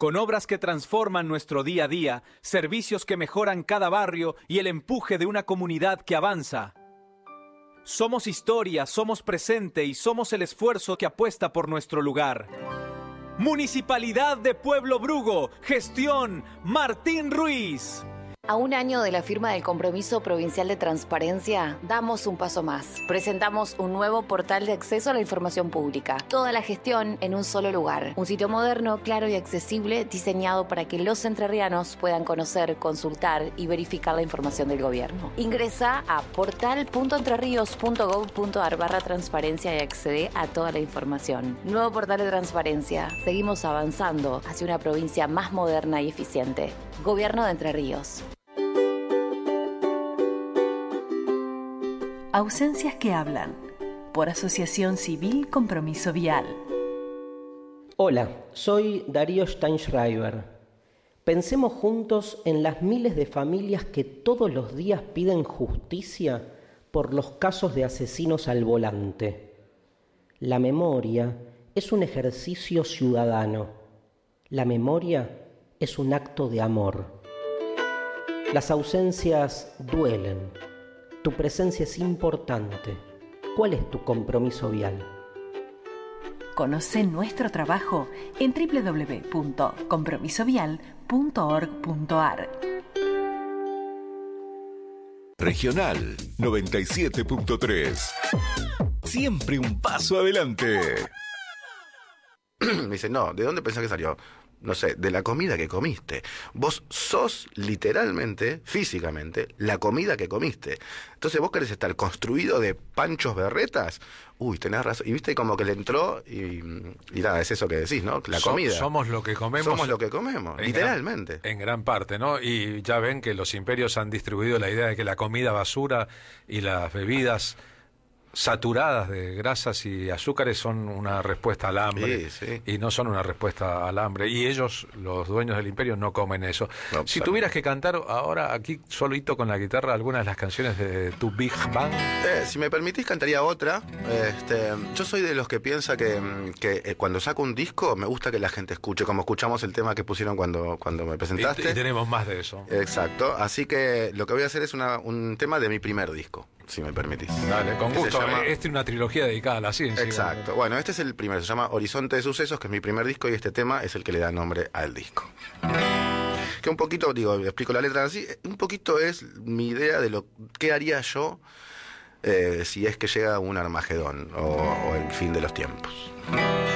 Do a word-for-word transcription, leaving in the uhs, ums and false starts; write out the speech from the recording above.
con obras que transforman nuestro día a día, servicios que mejoran cada barrio y el empuje de una comunidad que avanza. Somos historia, somos presente y somos el esfuerzo que apuesta por nuestro lugar. Municipalidad de Pueblo Brugo, gestión Martín Ruiz. A un año de la firma del Compromiso Provincial de Transparencia, damos un paso más. Presentamos un nuevo portal de acceso a la información pública. Toda la gestión en un solo lugar. Un sitio moderno, claro y accesible, diseñado para que los entrerrianos puedan conocer, consultar y verificar la información del gobierno. Ingresa a portal punto entrerríos punto gob punto ar barra transparencia y accede a toda la información. Nuevo portal de transparencia. Seguimos avanzando hacia una provincia más moderna y eficiente. Gobierno de Entre Ríos. Ausencias que hablan, por Asociación Civil Compromiso Vial. Hola, soy Darío Steinschreiber. Pensemos juntos en las miles de familias que todos los días piden justicia por los casos de asesinos al volante. La memoria es un ejercicio ciudadano. La memoria es un acto de amor. Las ausencias duelen. Tu presencia es importante. ¿Cuál es tu compromiso vial? Conoce nuestro trabajo en doble u doble u doble u punto compromiso vial punto org punto ar. Regional noventa y siete punto tres. Siempre un paso adelante. Me dice, no, ¿de dónde pensás que salió? No sé, de la comida que comiste. Vos sos literalmente, físicamente, la comida que comiste. Entonces vos querés estar construido de Panchos Berretas. Uy, tenés razón. Y viste como que le entró y, y nada, es eso que decís, ¿no? La So, comida. Somos lo que comemos. Somos lo que comemos, en literalmente. Gran, en gran parte, ¿no? Y ya ven que los imperios han distribuido la idea de que la comida basura y las bebidas saturadas de grasas y azúcares son una respuesta al hambre. Sí, sí. Y no son una respuesta al hambre. Y ellos, los dueños del imperio, no comen eso. No, si sabe. tuvieras que cantar ahora aquí solito con la guitarra algunas de las canciones de tu Big Bang. Eh, si me permitís, cantaría otra. Este, yo soy de los que piensa que, que eh, cuando saco un disco me gusta que la gente escuche, como escuchamos el tema que pusieron cuando, cuando me presentaste. Y, y tenemos más de eso. Exacto. Así que lo que voy a hacer es una, un tema de mi primer disco, si me permitís. Dale, con Que se gusto. llama- Este es una trilogía dedicada a la ciencia. Exacto. Bueno, este es el primero, se llama Horizonte de Sucesos, que es mi primer disco, y este tema es el que le da nombre al disco. Que un poquito, digo, explico la letra así, un poquito es mi idea de lo que haría yo eh, si es que llega un Armagedón o, o el fin de los tiempos.